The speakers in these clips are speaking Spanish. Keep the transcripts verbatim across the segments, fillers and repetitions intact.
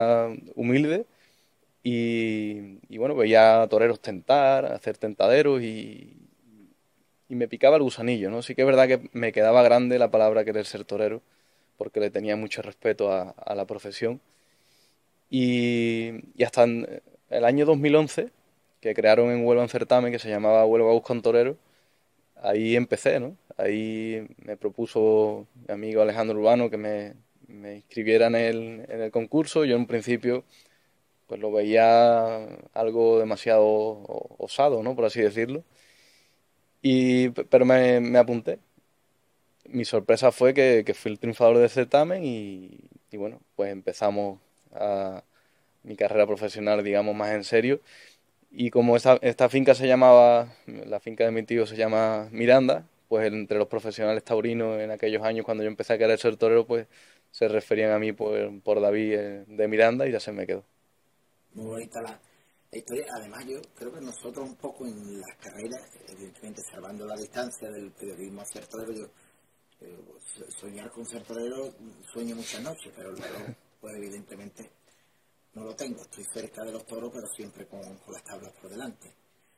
humilde y, y bueno, veía a toreros tentar, hacer tentaderos y, y me picaba el gusanillo, ¿no? Sí que es verdad que me quedaba grande la palabra querer ser torero, porque le tenía mucho respeto a, a la profesión. Y, y hasta en el año dos mil once, que crearon en Huelva un certamen que se llamaba Huelva Busca un Torero, ahí empecé, ¿no? Ahí me propuso mi amigo Alejandro Urbano que me, me inscribiera en el, en el concurso. Yo en un principio pues lo veía algo demasiado osado, ¿no? Por así decirlo. Y, pero me, me apunté. Mi sorpresa fue que, que fui el triunfador del certamen y, y bueno, pues empezamos a mi carrera profesional, digamos, más en serio. Y como esta, esta finca se llamaba, la finca de mi tío se llama Miranda, pues entre los profesionales taurinos en aquellos años cuando yo empecé a querer ser torero, pues se referían a mí por, por David eh, de Miranda y ya se me quedó. Muy bonita la, la historia. Además, yo creo que nosotros un poco en las carreras, evidentemente salvando la distancia del periodismo a ser torero, yo, eh, soñar con ser torero sueño muchas noches, pero el valor, pues evidentemente no lo tengo. Estoy cerca de los toros, pero siempre con, con las tablas por delante.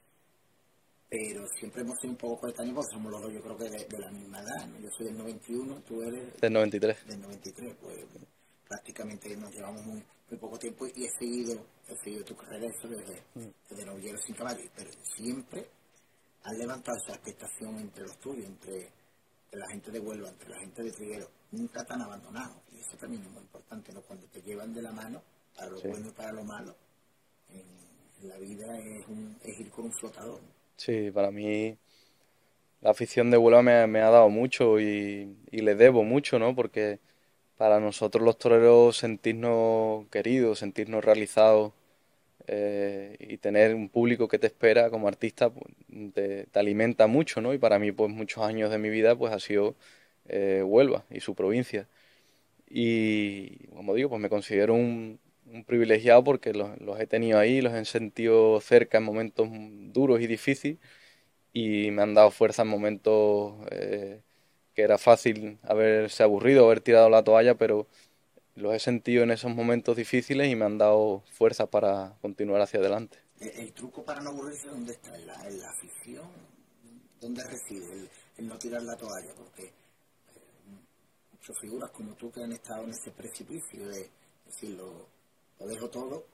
Pero siempre hemos sido un poco coetáneos, porque somos los dos, yo creo que de, de la misma edad, ¿no? Yo soy del noventa y uno, tú eres Del noventa y tres. del noventa y tres, pues prácticamente nos llevamos muy, muy poco tiempo y he seguido, he seguido tu carrera eso desde, desde Novillero sin caballo, pero siempre has levantado esa expectación entre los tuyos, entre, entre la gente de Huelva, entre la gente de Triguero, nunca te han abandonado, y eso también es muy importante, ¿no? Cuando te llevan de la mano, para lo Sí. bueno y para lo malo, en, en la vida es, un, es ir con un flotador, ¿no? Sí, para mí la afición de Huelva me, me ha dado mucho y, y le debo mucho, ¿no? Porque para nosotros los toreros sentirnos queridos, sentirnos realizados eh, y tener un público que te espera como artista pues, te, te alimenta mucho, ¿no? Y para mí pues muchos años de mi vida pues ha sido eh, Huelva y su provincia. Y como digo, pues me considero un, un privilegiado porque los, los he tenido ahí, los he sentido cerca en momentos duros y difíciles y me han dado fuerza en momentos eh, que era fácil haberse aburrido, haber tirado la toalla, pero los he sentido en esos momentos difíciles y me han dado fuerza para continuar hacia adelante. El, el truco para no aburrirse, ¿dónde está? ¿En la, en la afición? ¿Dónde reside el, el no tirar la toalla? Porque muchas figuras como tú que han estado en ese precipicio de decir, lo, lo dejo todo,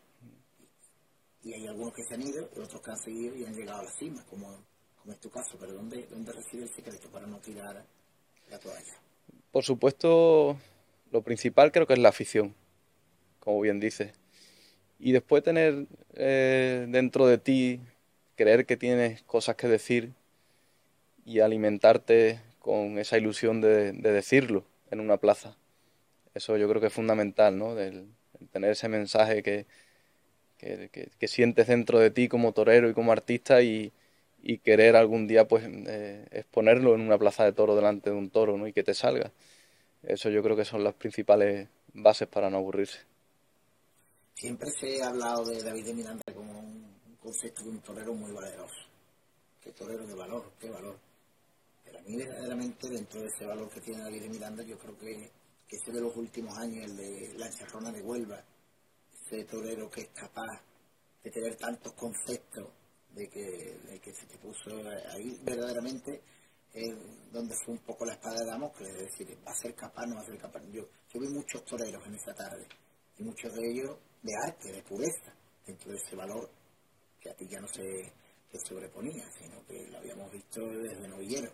y hay algunos que se han ido y otros que han seguido y han llegado a la cima, como, como es tu caso, pero ¿dónde, dónde reside el secreto para no tirar la toalla? Por supuesto, lo principal creo que es la afición, como bien dices. Y después tener eh, dentro de ti, creer que tienes cosas que decir y alimentarte con esa ilusión de, de decirlo en una plaza. Eso yo creo que es fundamental, ¿no? Del, el tener ese mensaje que, que, que, que sientes dentro de ti como torero y como artista y, y querer algún día pues eh, exponerlo en una plaza de toro delante de un toro, ¿no? Y que te salga. Eso yo creo que son las principales bases para no aburrirse. Siempre se ha hablado de David de Miranda como un, un concepto de un torero muy valeroso. ¿Qué torero de valor? ¿Qué valor? Pero a mí verdaderamente dentro de ese valor que tiene David de Miranda, yo creo que, que ese de los últimos años, el de la Encierrona de Huelva, ese torero que es capaz de tener tantos conceptos de que, de que se te puso ahí verdaderamente eh, donde fue un poco la espada de Damocles, es decir, va a ser capaz, no va a ser capaz. Yo, yo vi muchos toreros en esa tarde y muchos de ellos de arte, de pureza, dentro de ese valor que a ti ya no se te sobreponía, sino que lo habíamos visto desde novillero.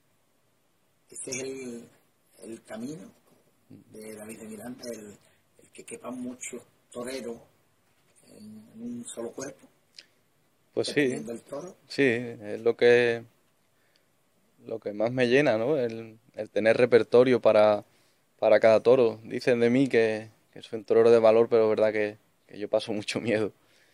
Ese es el, el camino de David de Miranda, el, el que quepan muchos toreros en, en un solo cuerpo, Pues sí, dependiendo del toro. sí, es lo que, lo que más me llena, ¿no? El, el tener repertorio para, para cada toro. Dicen de mí que, que soy un torero de valor, pero es verdad que, que yo paso mucho miedo.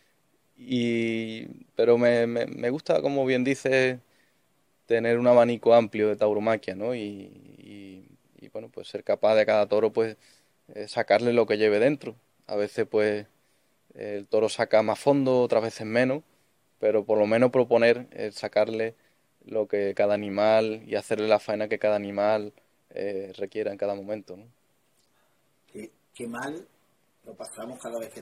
Y, pero me, me, me gusta, como bien dices, tener un abanico amplio de tauromaquia, ¿no? Y, y, y, bueno, pues ser capaz de cada toro, pues, eh, sacarle lo que lleve dentro. A veces, pues, el toro saca más fondo, otras veces menos, pero por lo menos proponer eh, sacarle lo que cada animal y hacerle la faena que cada animal eh, requiera en cada momento, ¿no? Qué, qué mal lo pasamos cada vez que